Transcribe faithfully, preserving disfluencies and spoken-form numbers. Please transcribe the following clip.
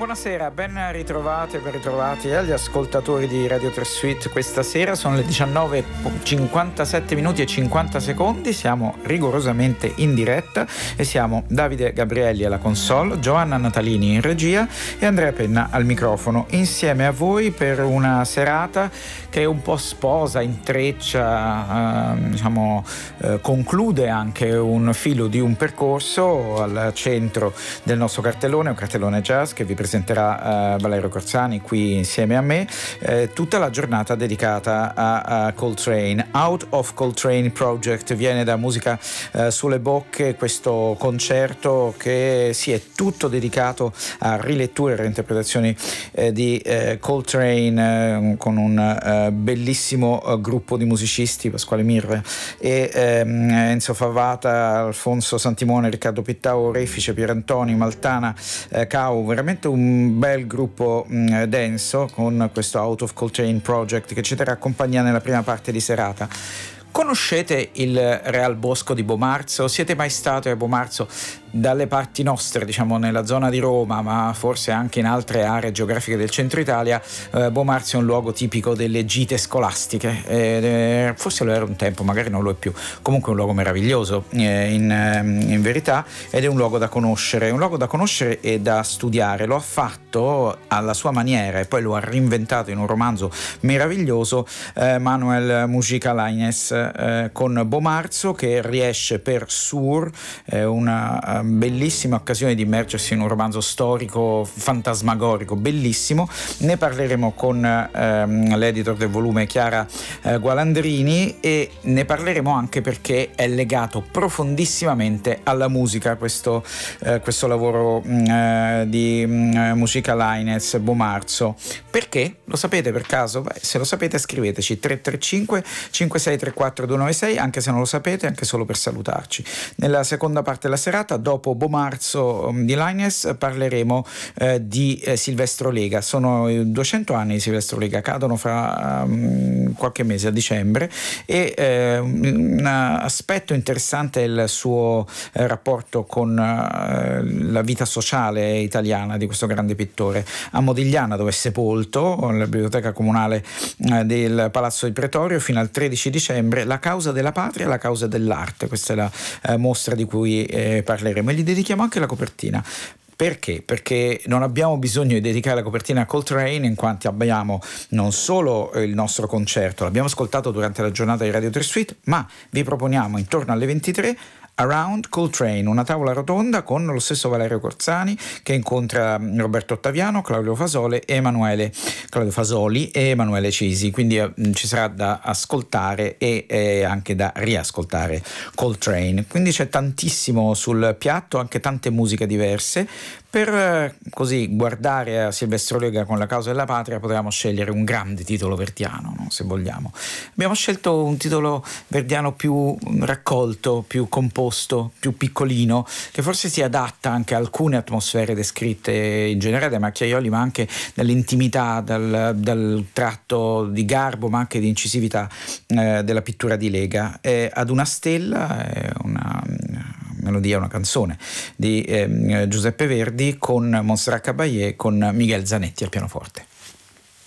Buonasera, ben ritrovate, ben ritrovati agli ascoltatori di Radio tre Suite. Questa sera sono le diciannove e cinquantasette minuti e cinquanta secondi, siamo rigorosamente in diretta e siamo Davide Gabrielli alla console, Giovanna Natalini in regia e Andrea Penna al microfono, insieme a voi per una serata che un po' sposa, intreccia, eh, diciamo, eh, conclude anche un filo di un percorso. Al centro del nostro cartellone, un cartellone jazz che vi presenta presenterà uh, Valerio Corsani qui insieme a me, eh, tutta la giornata dedicata a, a Coltrane. Out of Coltrane Project viene da Musica uh, sulle Bocche, questo concerto che si sì, è tutto dedicato a riletture e reinterpretazioni eh, di eh, Coltrane, eh, con un eh, bellissimo uh, gruppo di musicisti, Pasquale Mirre e ehm, Enzo Favata, Alfonso Santimone, Riccardo Pittau, Refice, Pierantoni, Maltana, eh, Cau, veramente un un bel gruppo mh, denso con questo Out of Coltrane Project che ci terrà compagnia nella prima parte di serata. Conoscete il Real Bosco di Bomarzo? Siete mai stati a Bomarzo? Dalle parti nostre, diciamo nella zona di Roma, ma forse anche in altre aree geografiche del centro Italia, eh, Bomarzo è un luogo tipico delle gite scolastiche. Eh, forse lo era un tempo, magari non lo è più. Comunque è un luogo meraviglioso, eh, in, in verità, ed è un luogo da conoscere, un luogo da conoscere e da studiare. Lo ha fatto alla sua maniera e poi lo ha reinventato in un romanzo meraviglioso eh, Manuel Mujica Lainez, eh, con Bomarzo, che riesce per Sur, eh, una bellissima occasione di immergersi in un romanzo storico fantasmagorico bellissimo. Ne parleremo con ehm, l'editor del volume Chiara eh, Gualandrini, e ne parleremo anche perché è legato profondissimamente alla musica questo, eh, questo lavoro mh, eh, di mh, Mujica Lainez, Bomarzo. Perché? Lo sapete per caso? Beh, se lo sapete scriveteci tre tre cinque cinque sei tre quattro due nove sei, anche se non lo sapete, anche solo per salutarci. Nella seconda parte della serata, dopo Bomarzo um, di Lainez, parleremo eh, di eh, Silvestro Lega. Sono duecento anni di Silvestro Lega, cadono fra um, qualche mese, a dicembre, e eh, un aspetto interessante è il suo eh, rapporto con uh, la vita sociale italiana di questo grande pittore. A Modigliana, dove è sepolto, nella biblioteca comunale eh, del Palazzo di Pretorio, fino al tredici dicembre, La causa della patria, la causa dell'arte. Questa è la eh, mostra di cui eh, parleremo, e gli dedichiamo anche la copertina. Perché? Perché non abbiamo bisogno di dedicare la copertina a Coltrane, in quanto abbiamo non solo il nostro concerto, l'abbiamo ascoltato durante la giornata di Radio tre Suite, ma vi proponiamo intorno alle ventitré Around Coltrane, una tavola rotonda con lo stesso Valerio Corsani, che incontra Roberto Ottaviano, Claudio Fasole e Emanuele Claudio Fasoli e Emanuele Cisi. Quindi eh, ci sarà da ascoltare e eh, anche da riascoltare Coltrane. Quindi c'è tantissimo sul piatto, anche tante musiche diverse. Per eh, così guardare a Silvestro Lega con La causa della patria potevamo scegliere un grande titolo verdiano, no? Se vogliamo. Abbiamo scelto un titolo verdiano più raccolto, più composto, più piccolino, che forse si adatta anche a alcune atmosfere descritte in generale dai Macchiaioli, ma anche dall'intimità, dal, dal tratto di garbo, ma anche di incisività eh, della pittura di Lega. Eh, ad una stella è una melodia, una canzone di eh, Giuseppe Verdi, con Montserrat Caballé, con Miguel Zanetti al pianoforte.